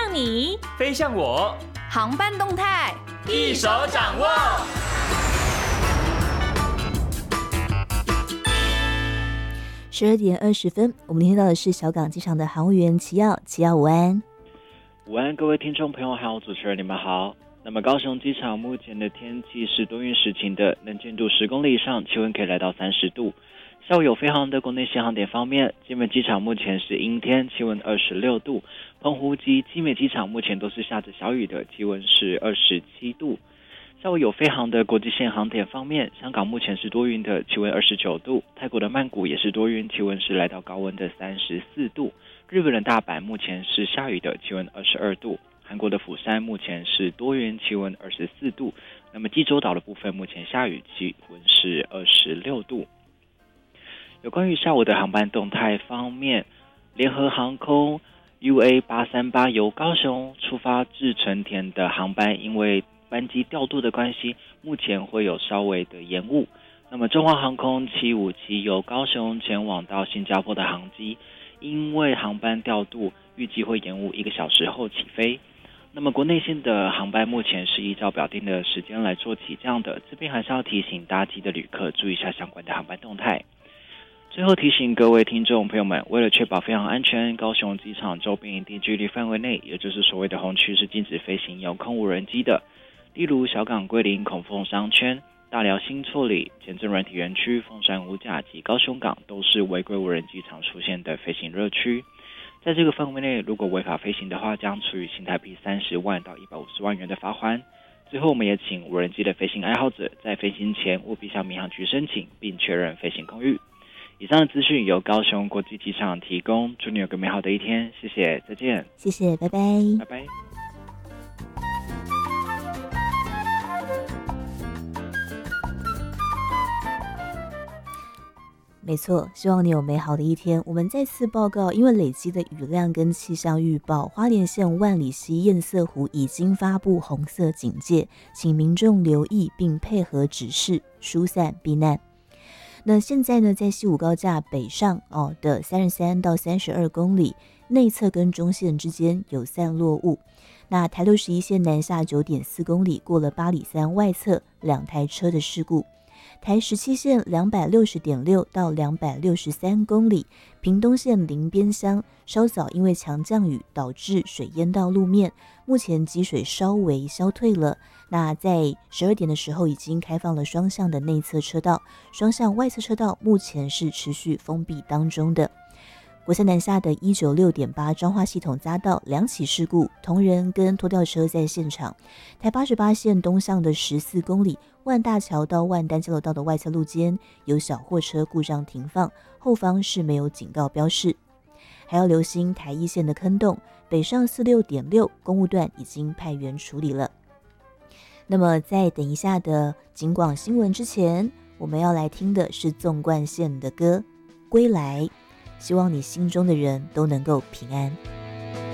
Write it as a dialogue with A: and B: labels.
A: 向你，
B: 飞向我，
A: 航班动态
B: 一手掌握。
C: 12:20，我们听到的是小港机场的航务员齐耀，齐耀午安。
D: 午安，各位听众朋友还有主持人，你们好。那么高雄机场目前的天气是多云时晴的，能见度10公里以上，气温可以来到30度。下午有飞航的国内线航点方面，金门机场目前是阴天，气温26度；澎湖及基美机场目前都是下着小雨的，气温是27度。下午有飞航的国际线航点方面，香港目前是多云的，气温29度；泰国的曼谷也是多云，气温是来到高温的34度；日本的大阪目前是下雨的，气温22度；韩国的釜山目前是多云，气温24度。那么济州岛的部分目前下雨，气温是26度。有关于下午的航班动态方面，联合航空 UA838 由高雄出发至成田的航班，因为班机调度的关系，目前会有稍微的延误。那么中华航空757由高雄前往到新加坡的航机，因为航班调度，预计会延误1个小时后起飞。那么国内线的航班目前是依照表定的时间来做起降的，这边还是要提醒搭机的旅客注意一下相关的航班动态。最后提醒各位听众朋友们，为了确保飞航安全，高雄机场周边一定距离范围内，也就是所谓的红区是禁止飞行有空无人机的，例如小港桂林孔凤商圈、大寮新厝里、前镇软体园区、凤山五甲及高雄港都是违规无人机常出现的飞行热区。在这个范围内，如果违法飞行的话，将处以新台币30万到150万元的罚锾。最后，我们也请无人机的飞行爱好者在飞行前务必向民航局申请，并确认飞行空域。以上的资讯由高雄国际机场提供，祝你有个美好的一天，谢谢，再见。
C: 谢谢，拜拜。
D: 拜拜。
C: 没错，希望你有美好的一天。我们再次报告，因为累积的雨量跟气象预报，花莲县万里溪堰塞湖已经发布红色警戒，请民众留意并配合指示疏散避难。那现在呢，在西武高架北上的33到32公里内侧跟中线之间有散落物。那台61线南下 9.4 公里过了八里山外侧2台车的事故。台17线 260.6 到263公里，屏东县林边乡稍早因为强降雨导致水淹到路面，目前积水稍微消退了。那在12点的时候已经开放了双向的内侧车道，双向外侧车道目前是持续封闭当中的。国三南下的196.8彰化系统匝道2起事故，同仁跟拖吊车在现场。台88线东向的14公里万大桥到万丹交流道的外侧路肩有小货车故障停放，后方是没有警告标示。还要留心台1线的坑洞，北上46.6公务段已经派员处理了。那么在等一下的警广新闻之前，我们要来听的是纵贯线的歌《归来》，希望你心中的人都能够平安。